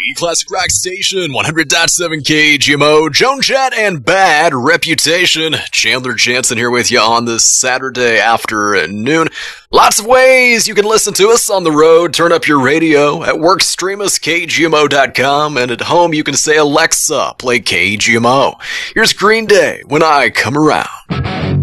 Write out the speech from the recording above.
Classic Rock Station, 100.7 KGMO, Joan Jett and Bad Reputation. Chandler Jansen here with you on this Saturday afternoon. Lots of ways you can listen to us on the road. Turn up your radio. At work, stream us, KGMO.com. And at home, you can say, Alexa, play KGMO. Here's Green Day, When I Come Around.